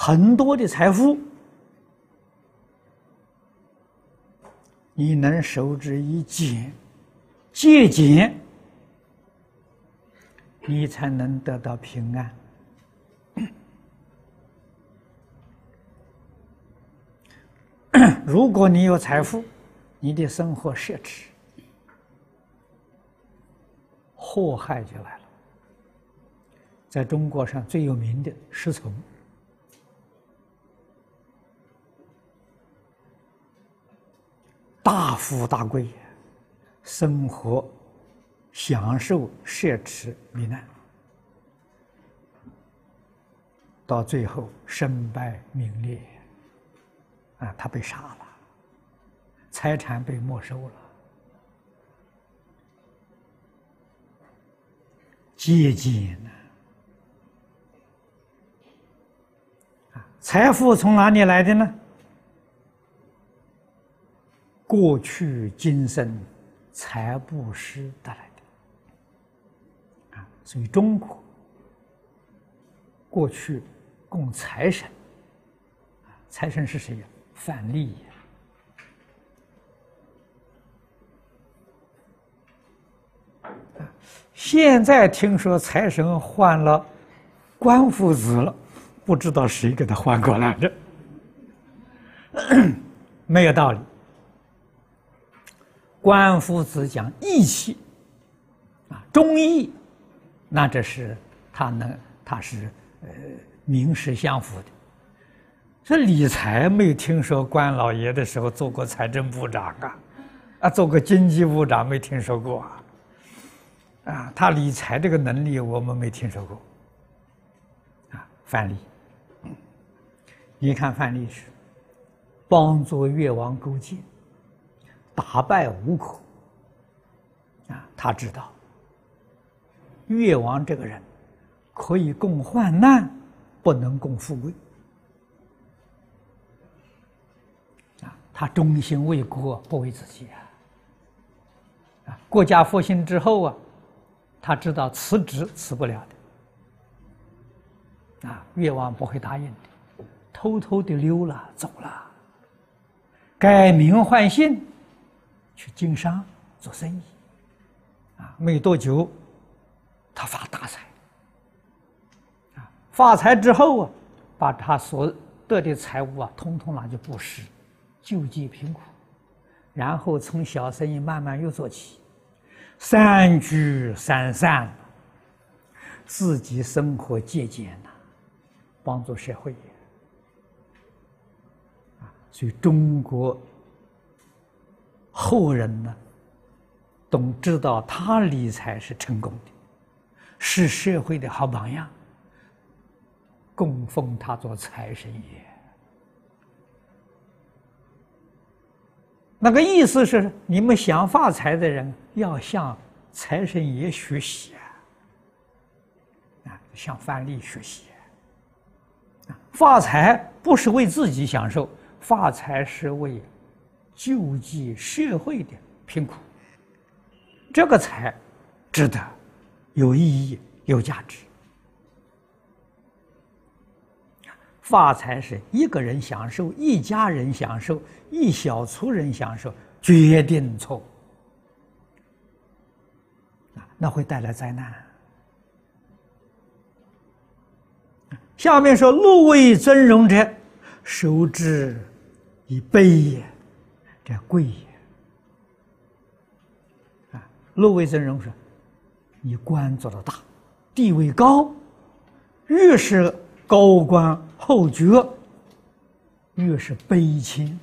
很多的财富，你能守之以俭，节俭，你才能得到平安。如果你有财富，你的生活奢侈，祸害就来了。在中国上最有名的失聪，大富大贵，生活享受奢侈糜烂，到最后身败名裂，他被杀了，财产被没收了。节俭呢？财富从哪里来的呢？过去今生财布施得来的。所以中国过去供财神，财神是谁呀？范蠡。现在听说财神换了官夫子了，不知道谁给他换过来的，没有道理。官夫子讲义气，忠义，那这是他是名实相符的。这理财没有听说关老爷的时候做过财政部长做过经济部长没听说过他理财这个能力我们没听说过范蠡，你看范蠡是帮助越王勾践，打败吴国他知道越王这个人可以共患难，不能共富贵他忠心为国，不为自己国家复兴之后他知道辞职辞不了的越王不会答应的，偷偷的溜了走了，改名换姓去经商做生意没多久他发大财发财之后把他所得的财物统统拿去布施，救济贫苦，然后从小生意慢慢又做起，三聚三散，自己生活节俭帮助社会所以中国后人呢，都知道他理财是成功的，是社会的好榜样，供奉他做财神爷。那个意思是，你们想发财的人要向财神爷学习向范蠡学习发财不是为自己享受，发财是为救济社会的贫苦，这个财值得，有意义，有价值。发财是一个人享受，一家人享受，一小撮人享受，决定错误那会带来灾难。下面说：“禄位尊荣者，守之以卑也。”这贵也禄位尊荣是，你官做得大，地位高，越是高官厚爵，越是卑轻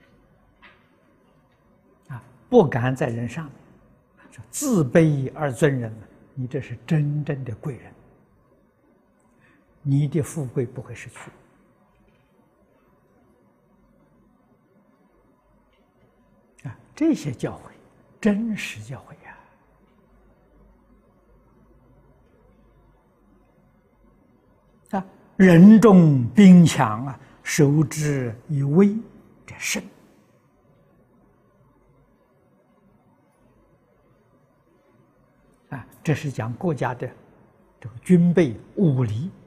不敢在人上面，自卑而尊人，你这是真正的贵人，你的富贵不会失去这些教诲，真实教诲人重兵强守之以威，这胜这是讲国家的这个军备武力